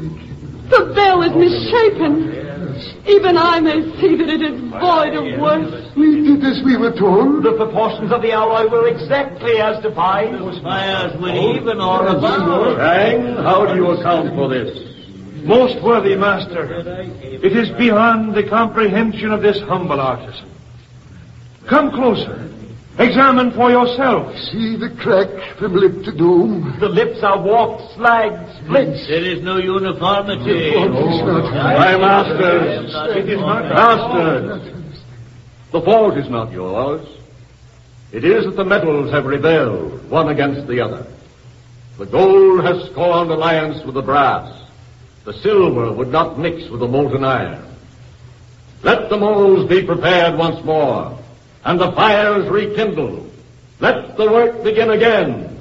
The bell is misshapen. Even I may see that it is void of worth. We did as we were told. The proportions of the alloy were exactly as defined. The spires were even all about. Kang, how do you account for this? Most worthy master, it is beyond the comprehension of this humble artisan. Come closer. Examine for yourself. See the crack from lip to dome. The lips are warped, slag, splits. There is no uniformity. My masters, it is not masters. The fault is not yours. It is that the metals have rebelled, one against the other. The gold has scorned alliance with the brass. The silver would not mix with the molten iron. Let the moles be prepared once more, and the fires rekindled. Let the work begin again.